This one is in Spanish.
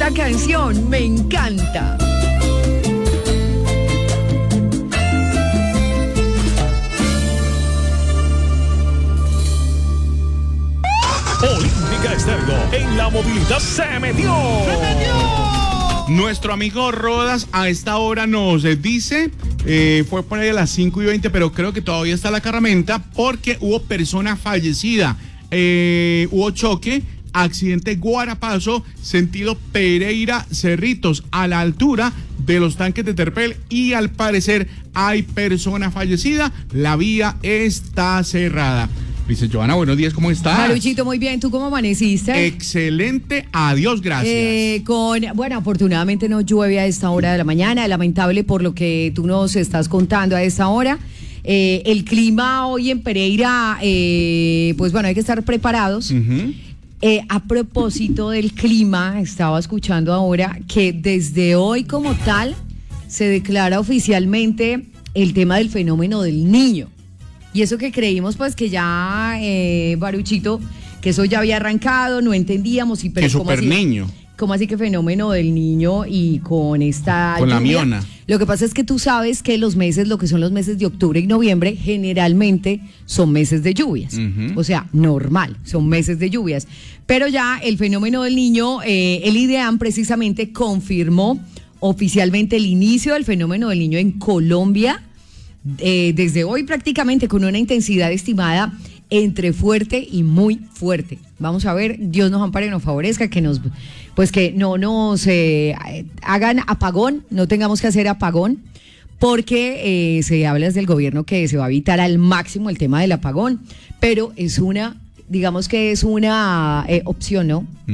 Esta canción me encanta. Olímpica Estéreo, en la movilidad se metió. Nuestro amigo Rodas a esta hora nos dice, fue por ahí a las 5:20, pero creo que todavía está la carramenta porque hubo persona fallecida, hubo choque, accidente Guarapazo, sentido Pereira Cerritos, a la altura de los tanques de Terpel, y al parecer hay persona fallecida, la vía está cerrada. Dice Joana, buenos días, ¿cómo estás? Maruchito, muy bien, ¿tú cómo amaneciste? Excelente, adiós, gracias. Bueno, afortunadamente no llueve a esta hora de la mañana, lamentable por lo que tú nos estás contando a esta hora. El clima hoy en Pereira, pues bueno, hay que estar preparados. Uh-huh. A propósito del clima, estaba escuchando ahora que desde hoy como tal se declara oficialmente el tema del fenómeno del Niño. Y eso que creímos pues que ya, Baruchito, que eso ya había arrancado, no entendíamos. Que super niño. ¿Cómo así que fenómeno del Niño y con esta con lluvia? La Miona? Lo que pasa es que tú sabes que los meses, lo que son los meses de octubre y noviembre, generalmente son meses de lluvias. Uh-huh. O sea, normal, son meses de lluvias. Pero ya el fenómeno del Niño, el IDEAM precisamente confirmó oficialmente el inicio del fenómeno del Niño en Colombia, desde hoy prácticamente con una intensidad estimada entre fuerte y muy fuerte. Vamos a ver, Dios nos ampare y nos favorezca, que no nos hagan apagón, no tengamos que hacer apagón, porque se habla desde el gobierno que se va a evitar al máximo el tema del apagón, pero es una, digamos que es una opción, ¿no?